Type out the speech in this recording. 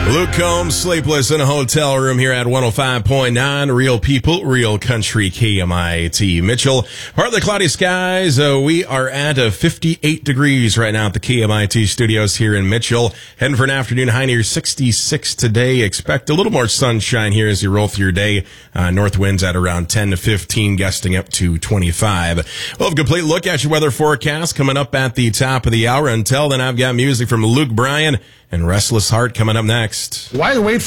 Luke Combs, sleepless in a hotel room here at 105.9. Real people, real country, KMIT Mitchell. Partly cloudy skies. We are at 58 degrees right now at the KMIT studios here in Mitchell. Heading for an afternoon high near 66 today. Expect a little more sunshine here as you roll through your day. North winds at around 10 to 15, gusting up to 25. We'll have a complete look at your weather forecast coming up at the top of the hour. Until then, I've got music from Luke Bryan and Restless Heart coming up next. Why wait